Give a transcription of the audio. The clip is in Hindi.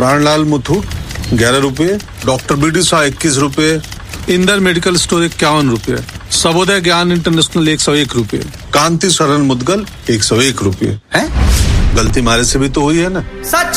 प्राणलाल मुथूट 11 रुपए, डॉक्टर बीडी शाह 21 रुपए, इंदर मेडिकल स्टोर 51 रुपए, सबोदय ज्ञान इंटरनेशनल 101 रुपए, कांति शरण मुदगल 101 रुपए। हैं? गलती मारे से भी तो हुई है ना। सच